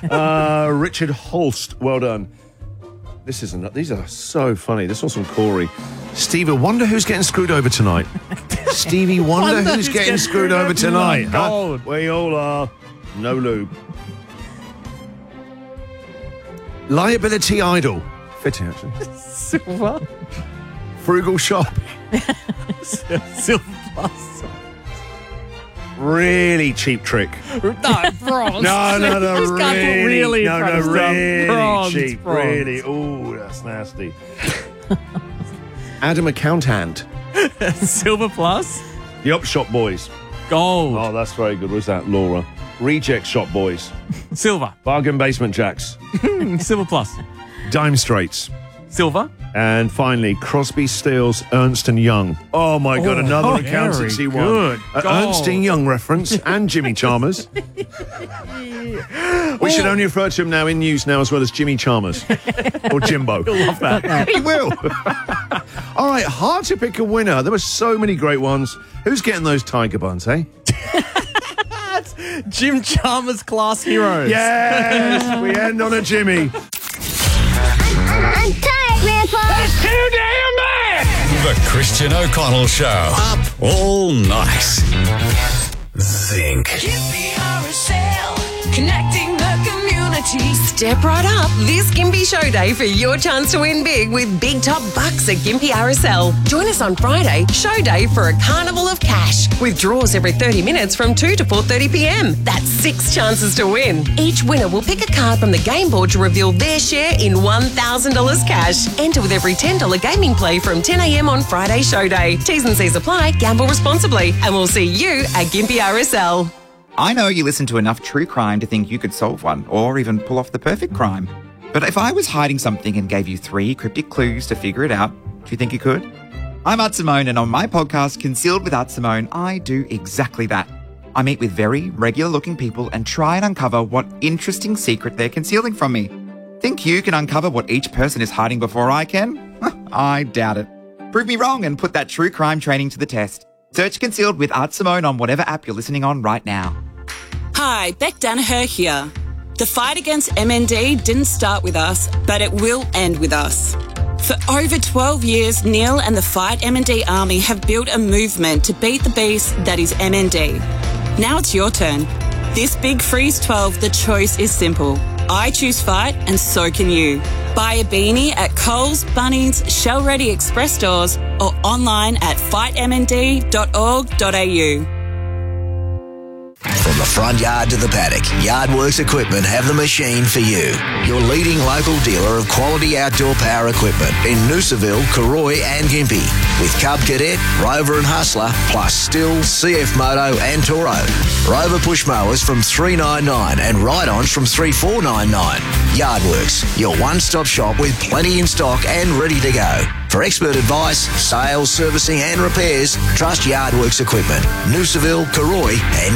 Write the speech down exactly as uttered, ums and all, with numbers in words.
uh, Richard Holst, well done. This isn't. These are so funny. This one's from Corey. Stevie Wonder, who's getting screwed over tonight? Stevie Wonder, Wonder who's getting screwed over tonight? Huh? Gold. We all are. No lube. Liability Idol. Fitting, actually. Silver. Frugal Shop. Silver Plus. Really cheap trick. No, bronze. No, no, no, Just can't put really, really in no, front no, of stuff. really Bronze, cheap, bronze. really. Ooh, that's nasty. Adam Accountant. Silver Plus. The Up Shop Boys. Gold. Oh, that's very good. Was that Laura? Reject Shop Boys. Silver. Bargain Basement Jacks. Silver Plus. Dime Straits. Silver. And finally, Crosby, Stills, Ernst and Young. Oh my God, Oh, another very accountancy one. good. Uh, Gold. Ernst and Young reference and Jimmy Chalmers. We should only refer to him now in news now as well as Jimmy Chalmers or Jimbo. He'll love that. He will. All right, hard to pick a winner. There were so many great ones. Who's getting those tiger buns, eh? Jim Chalmers class heroes. Yes, we end on a Jimmy. I'm tired, Grandpa. That's too damn bad! The Christian O'Connell Show. Up all night. Zinc. Gimpy R S L, connecting the community. Step right up this Gympie Show Day for your chance to win big with big top bucks at Gympie R S L. Join us on Friday, Show Day, for a carnival of cash with draws every thirty minutes from two to four thirty p m. That's six chances to win. Each winner will pick a card from the game board to reveal their share in one thousand dollars cash. Enter with every ten dollars gaming play from ten a m on Friday Show Day. T's and C's apply. Gamble responsibly. And we'll see you at Gympie R S L. I know you listen to enough true crime to think you could solve one, or even pull off the perfect crime. But if I was hiding something and gave you three cryptic clues to figure it out, do you think you could? I'm Art Simone, and on my podcast, Concealed with Art Simone, I do exactly that. I meet with very regular-looking people and try and uncover what interesting secret they're concealing from me. Think you can uncover what each person is hiding before I can? I doubt it. Prove me wrong and put that true crime training to the test. Search Concealed with Art Simone on whatever app you're listening on right now. Hi, Beck Danaher here. The fight against M N D didn't start with us, but it will end with us. For over twelve years, Neil and the Fight M N D Army have built a movement to beat the beast that is M N D. Now it's your turn. This Big Freeze twelve, the choice is simple. I choose Fight, and so can you. Buy a beanie at Coles, Bunnings, Shell Ready Express stores, or online at fight m n d dot org dot a u. From the front yard to the paddock, Yardworks Equipment have the machine for you. Your leading local dealer of quality outdoor power equipment in Noosaville, Karoi and Gympie. With Cub Cadet, Rover and Hustler, plus Still, C F Moto and Toro. Rover push mowers from three ninety-nine and ride-ons from three four ninety-nine. Yardworks, your one-stop shop with plenty in stock and ready to go. For expert advice, sales, servicing and repairs, trust Yardworks Equipment. Noosaville, Karoi and